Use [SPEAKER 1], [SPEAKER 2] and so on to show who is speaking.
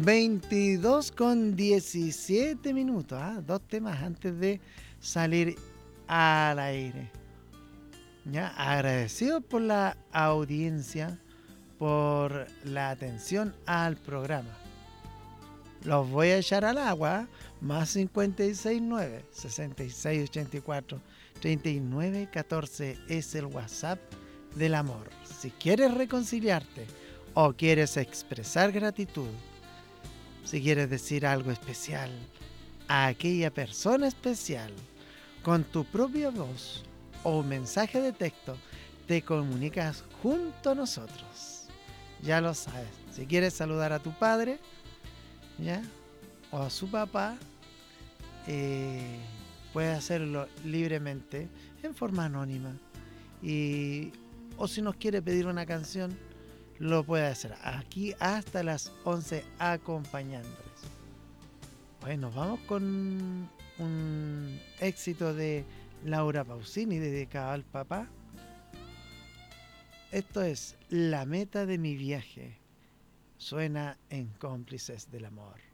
[SPEAKER 1] 22:17. Dos temas antes de salir al aire. Ya, agradecido por la audiencia, por la atención al programa. Los voy a echar al agua. Más 569 6684 3914 es el WhatsApp del amor. Si quieres reconciliarte o quieres expresar gratitud, si quieres decir algo especial a aquella persona especial, con tu propia voz o mensaje de texto, te comunicas junto a nosotros. Ya lo sabes. Si quieres saludar a tu padre, ¿ya? O a su papá, puede hacerlo libremente, en forma anónima. O si nos quiere pedir una canción, lo puede hacer aquí hasta las 11 acompañándoles. Bueno, vamos con un éxito de Laura Pausini dedicado al papá. Esto es La meta de mi viaje. Suena en Cómplices del Amor.